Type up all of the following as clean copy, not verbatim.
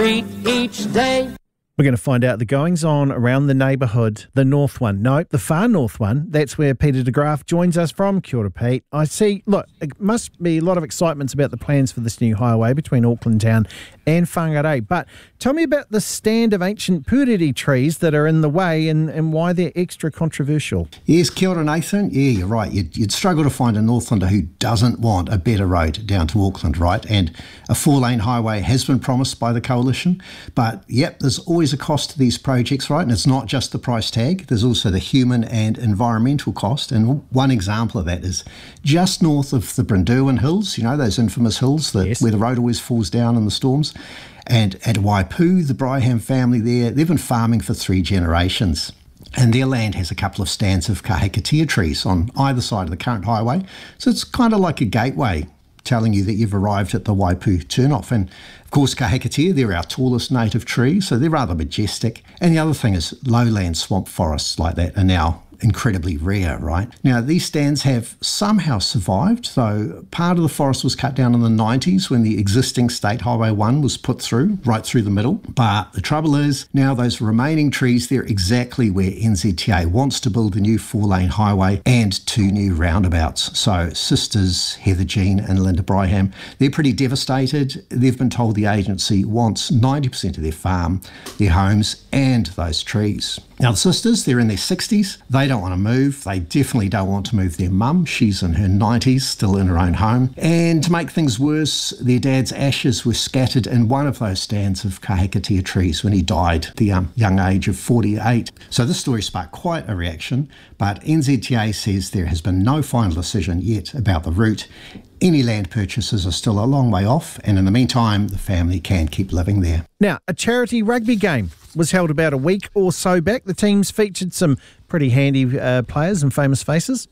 each day. We're going to find out the goings on around the neighbourhood, the north one. No, the far north one. That's where Peter de Graaf joins us from. Kia ora, Pete. I see, look, it must be a lot of excitement about the plans for this new highway between Auckland Town and Whangarei. But tell me about the stand of ancient puriri trees that are in the way and why they're extra controversial. Yes, kia ora, Nathan. Yeah, you're right. You'd struggle to find a Northlander who doesn't want a better road down to Auckland, right? And a 4-lane highway has been promised by the Coalition. But, yep, there's always a cost to these projects, right? And it's not just the price tag. There's also the human and environmental cost. And one example of that is just north of the Brynderwen Hills, you know, those infamous hills that, yes, where the road always falls down in the storms. And at Waipu, the Braham family there, they've been farming for 3 generations. And their land has a couple of stands of kahikatea trees on either side of the current highway. So it's kind of like a gateway telling you that you've arrived at the Waipu turnoff. And of course, kahikatea, they're our tallest native tree, so they're rather majestic. And the other thing is lowland swamp forests like that are now incredibly rare, right? Now, these stands have somehow survived, though part of the forest was cut down in the 90s when the existing State Highway 1 was put through, right through the middle. But the trouble is, now those remaining trees, they're exactly where NZTA wants to build a new 4-lane highway and 2 new roundabouts. So sisters Heather Jean and Linda Braham, they're pretty devastated. They've been told the agency wants 90% of their farm, their homes and those trees. Now, the sisters, they're in their 60s. They don't want to move. They definitely don't want to move their mum. She's in her 90s, still in her own home. And to make things worse, their dad's ashes were scattered in one of those stands of kahikatea trees when he died at the young age of 48. So this story sparked quite a reaction, but NZTA says there has been no final decision yet about the route. Any land purchases are still a long way off, and in the meantime, the family can keep living there. Now, a charity rugby game was held about a week or so back. The teams featured some pretty handy players and famous faces.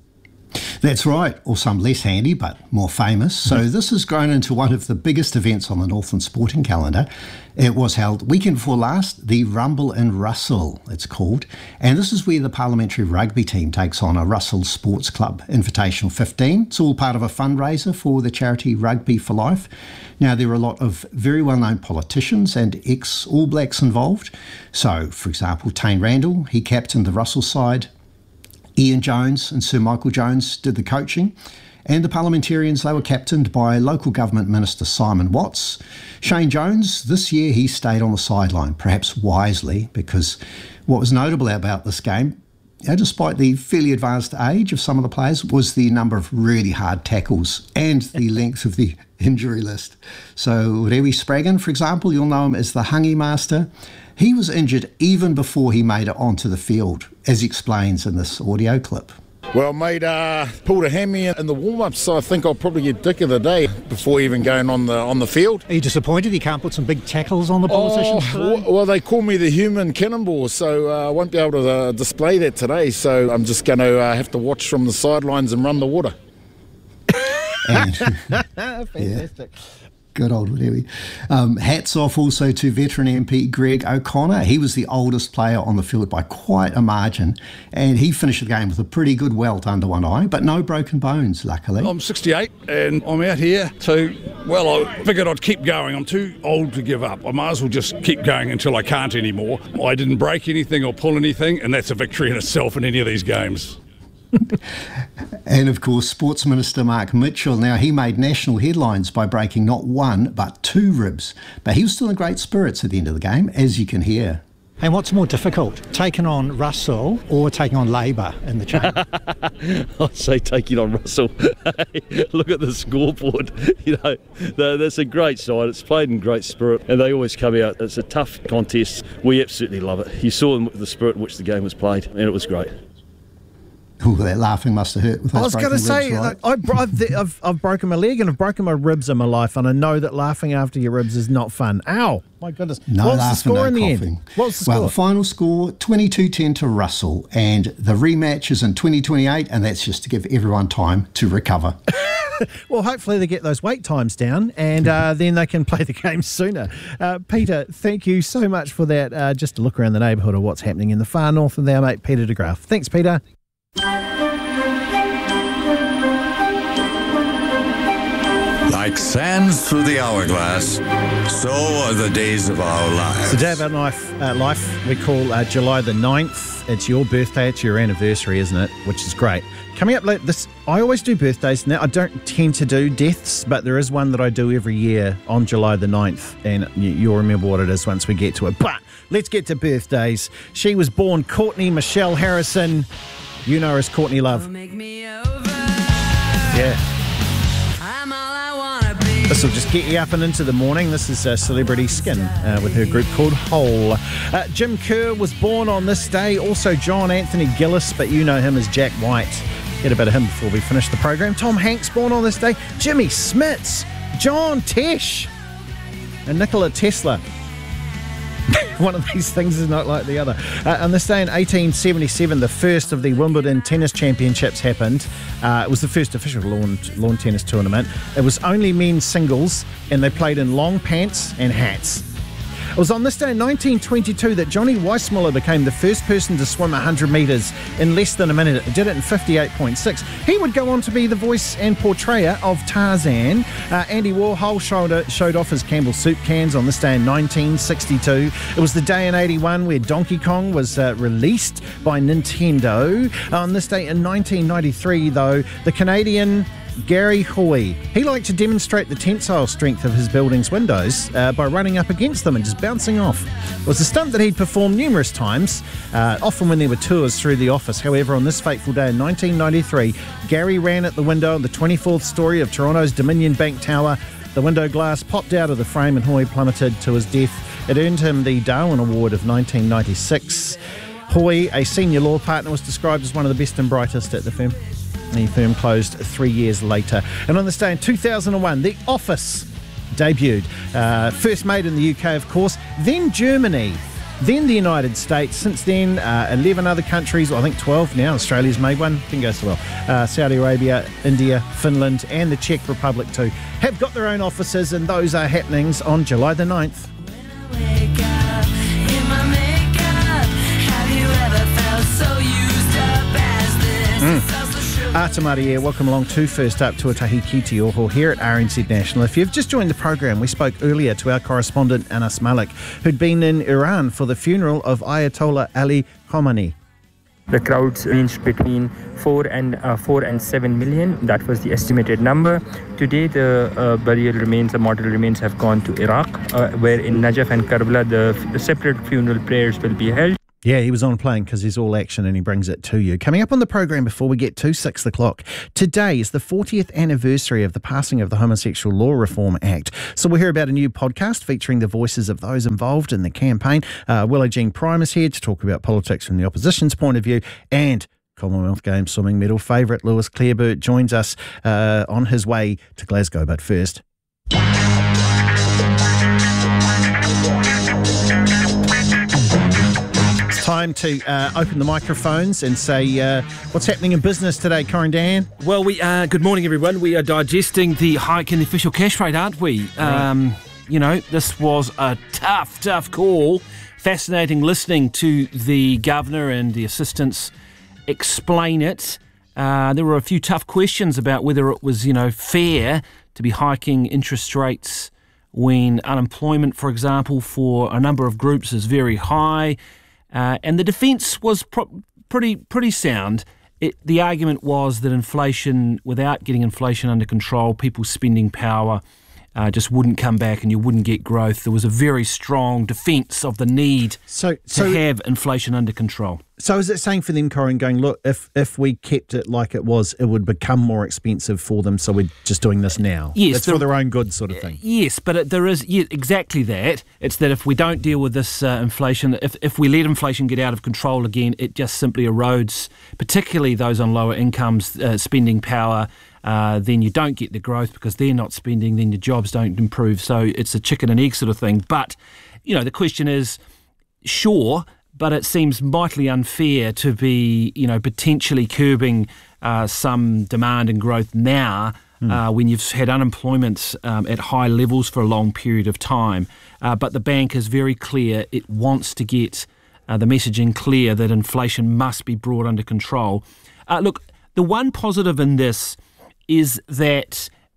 That's right, or some less handy but more famous. So this has grown into one of the biggest events on the Northland sporting calendar. It was held weekend before last, the Rumble in Russell, it's called. And this is where the parliamentary rugby team takes on a Russell Sports Club Invitational 15. It's all part of a fundraiser for the charity Rugby for Life. Now, there are a lot of very well-known politicians and ex-All Blacks involved. So, for example, Tane Randall, he captained the Russell side. Ian Jones and Sir Michael Jones did the coaching, and the parliamentarians, they were captained by local government minister Simon Watts. Shane Jones, this year he stayed on the sideline, perhaps wisely, because what was notable about this game, despite the fairly advanced age of some of the players, was the number of really hard tackles and the length of the injury list. So Rewi Spraggan, for example, you'll know him as the Hangi Master. He was injured even before he made it onto the field, as he explains in this audio clip. Well, mate, pulled a hammy in the warm-up, so I think I'll probably get dick of the day before even going on the field. Are you disappointed you can't put some big tackles on the politicians today? Well, they call me the human cannonball, so I won't be able to display that today, so I'm just going to have to watch from the sidelines and run the water. Fantastic. Yeah. Good old Rewi. Hats off also to veteran MP Greg O'Connor. He was the oldest player on the field by quite a margin, and he finished the game with a pretty good welt under one eye, but no broken bones, luckily. I'm 68 and I'm out here I figured I'd keep going. I'm too old to give up. I might as well just keep going until I can't anymore. I didn't break anything or pull anything, and that's a victory in itself in any of these games. And of course, Sports Minister Mark Mitchell, now he made national headlines by breaking not 1 but 2 ribs, but he was still in great spirits at the end of the game, as you can hear. And what's more difficult, taking on Russell or taking on Labour in the chain? I'd say taking on Russell. Look at the scoreboard. That's a great side. It's played in great spirit, and they always come out. It's a tough contest. We absolutely love it. You saw the spirit in which the game was played, and it was great. Oh, that laughing must have hurt with those I was going to say, right? I've broken my leg and I've broken my ribs in my life, and I know that laughing after your ribs is not fun. Ow! My goodness. No What's laughing, the score no in the coughing. end? What's the score? Well, the final score, 22-10 to Russell, and the rematch is in 2028, and that's just to give everyone time to recover. Well, hopefully they get those wait times down, and then they can play the game sooner. Peter, thank you so much for that. Just a look around the neighbourhood of what's happening in the far north of our mate Peter de Graaf. Thanks, Peter. Like sands through the hourglass, so are the days of our lives. The day of our life we call July the 9th. It's your birthday, it's your anniversary, isn't it? Which is great. Coming up later, I always do birthdays. Now, I don't tend to do deaths, but there is one that I do every year on July the 9th, and you'll remember what it is once we get to it. But let's get to birthdays. She was born Courtney Michelle Harrison. You know her as Courtney Love. Yeah. This will just get you up and into the morning. This is Celebrity Skin with her group called Hole. Jim Kerr was born on this day. Also John Anthony Gillis, but you know him as Jack White. Get a bit of him before we finish the program. Tom Hanks born on this day. Jimmy Smits, John Tesh, and Nikola Tesla. One of these things is not like the other. On this day in 1877, the first of the Wimbledon Tennis Championships happened. It was the first official lawn tennis tournament. It was only men's singles, and they played in long pants and hats. It was on this day in 1922 that Johnny Weissmuller became the first person to swim 100 metres in less than a minute. He did it in 58.6. He would go on to be the voice and portrayer of Tarzan. Andy Warhol showed off his Campbell soup cans on this day in 1962. It was the day in 81 where Donkey Kong was released by Nintendo. On this day in 1993, though, the Canadian Gary Hoy, he liked to demonstrate the tensile strength of his building's windows by running up against them and just bouncing off. It was a stunt that he'd performed numerous times, often when there were tours through the office. However, on this fateful day in 1993, Gary ran at the window on the 24th story of Toronto's Dominion Bank Tower. The window glass popped out of the frame and Hoy plummeted to his death. It earned him the Darwin Award of 1996. Hoy, a senior law partner, was described as one of the best and brightest at the firm. The firm closed 3 years later. And on this day in 2001, The Office debuted. First made in the UK, of course, then Germany, then the United States. Since then, 11 other countries, well, I think 12 now. Australia's made one. Didn't go so well. Saudi Arabia, India, Finland, and the Czech Republic too have got their own offices, and those are happenings on July the 9th. Atamari here, welcome along to First Up, Tuatahi Ki Te Oho here at RNZ National. If you've just joined the program, we spoke earlier to our correspondent Anas Malik, who'd been in Iran for the funeral of Ayatollah Ali Khamenei. The crowds ranged between 4 and 7 million. That was the estimated number. Today, the burial remains, the mortal remains have gone to Iraq, where in Najaf and Karbala, the separate funeral prayers will be held. Yeah, he was on playing because he's all action and he brings it to you. Coming up on the program before we get to 6 o'clock, today is the 40th anniversary of the passing of the Homosexual Law Reform Act. So we'll hear about a new podcast featuring the voices of those involved in the campaign. Willow Jean Prime is here to talk about politics from the opposition's point of view, and Commonwealth Games swimming medal favourite Lewis Clareburt joins us on his way to Glasgow. But first... time to open the microphones and say what's happening in business today, Corin Dan? Well, good morning, everyone. We are digesting the hike in the official cash rate, aren't we? Right. You know, this was a tough call. Fascinating listening to the governor and the assistants explain it. There were a few tough questions about whether it was, fair to be hiking interest rates when unemployment, for example, for a number of groups is very high. And the defence was pretty sound. The argument was that inflation, without getting inflation under control, people's spending power just wouldn't come back and you wouldn't get growth. There was a very strong defence of the need to have inflation under control. So is it saying for them, Corin, going, look, if we kept it like it was, it would become more expensive for them, so we're just doing this now? Yes. It's for their own good sort of thing. Yes, but there is exactly that. It's that if we don't deal with this inflation, if we let inflation get out of control again, it just simply erodes, particularly those on lower incomes, spending power. Then you don't get the growth because they're not spending, then your jobs don't improve. So it's a chicken and egg sort of thing. But, the question is, sure, but it seems mightily unfair to be, potentially curbing some demand and growth now when you've had unemployment at high levels for a long period of time. But the bank is very clear. It wants to get the messaging clear that inflation must be brought under control. Look, the one positive in this is that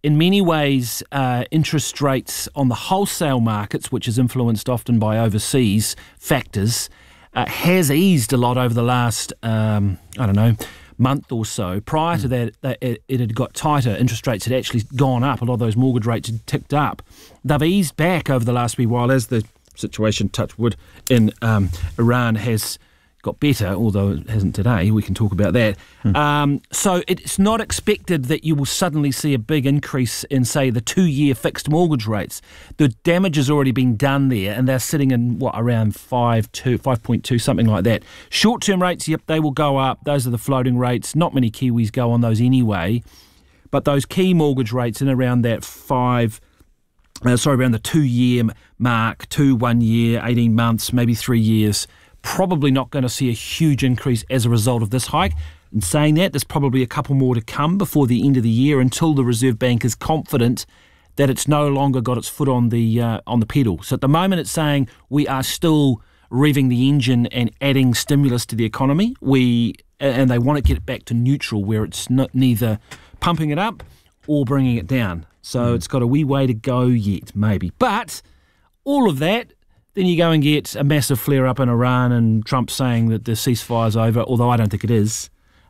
in many ways, interest rates on the wholesale markets, which is influenced often by overseas factors, has eased a lot over the last, month or so. Prior to that, it had got tighter. Interest rates had actually gone up. A lot of those mortgage rates had ticked up. They've eased back over the last wee while as the situation, touch wood, in Iran has got better, although it hasn't today. We can talk about that. So it's not expected that you will suddenly see a big increase in, say, the 2-year fixed mortgage rates. The damage has already been done there, and they're sitting in, around 5.2, something like that. Short-term rates, yep, they will go up. Those are the floating rates. Not many Kiwis go on those anyway. But those key mortgage rates in around that around the 2-year mark, 1 year, 18 months, maybe 3 years, probably not going to see a huge increase as a result of this hike. In saying that, there's probably a couple more to come before the end of the year until the Reserve Bank is confident that it's no longer got its foot on the pedal. So at the moment it's saying we are still revving the engine and adding stimulus to the economy. And they want to get it back to neutral where it's neither pumping it up or bringing it down. So it's got a wee way to go yet, maybe. But all of that, then you go and get a massive flare-up in Iran and Trump saying that the ceasefire's over, although I don't think it is.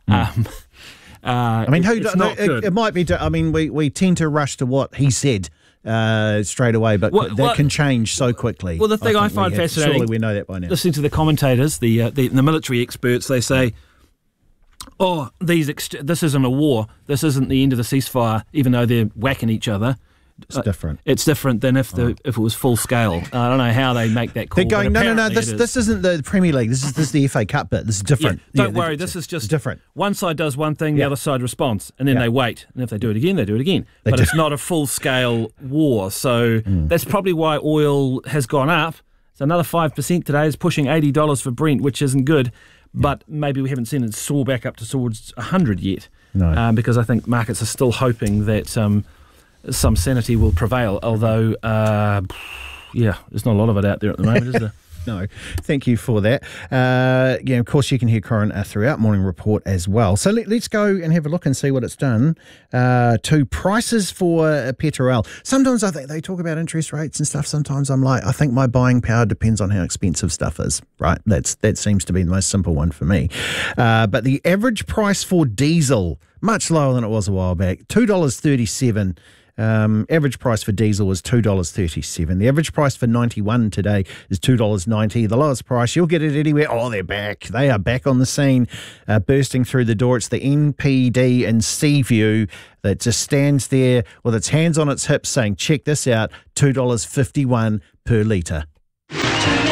It might be. We tend to rush to what he said straight away, but that can change so quickly. Well, the thing I find fascinating, surely we know that by now. Listening to the commentators, the military experts, they say, this isn't a war. This isn't the end of the ceasefire, even though they're whacking each other. It's different. It's different than if it was full scale. I don't know how they make that call. They're going, no. This isn't the Premier League. This is the FA Cup bit. This is different. Yeah, don't worry. This is just different. One side does one thing, the other side responds, and then they wait. And if they do it again, they do it again. But it's not a full scale war. So that's probably why oil has gone up. So another 5% today is pushing $80 for Brent, which isn't good. But maybe we haven't seen it soar back up towards 100 yet. No. Because I think markets are still hoping that some sanity will prevail, although, there's not a lot of it out there at the moment, is there? No, thank you for that. Of course, you can hear Corin throughout Morning Report as well. So let's go and have a look and see what it's done to prices for petrol. Sometimes I think they talk about interest rates and stuff. Sometimes I'm like, I think my buying power depends on how expensive stuff is, right? That seems to be the most simple one for me. But the average price for diesel, much lower than it was a while back, $2.37. Average price for diesel is $2.37. The average price for 91 today is $2.90. The lowest price, you'll get it anywhere. Oh, they're back. They are back on the scene, bursting through the door. It's the NPD in Seaview that just stands there with its hands on its hips saying, check this out, $2.51 per litre.